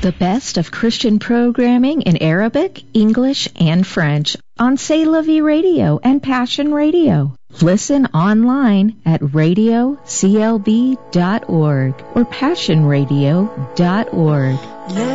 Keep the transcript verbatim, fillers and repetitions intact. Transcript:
The best of Christian programming in Arabic, English, and French on C'est La Vie Radio and Passion Radio. Listen online at radio c l b dot org or passion radio dot org.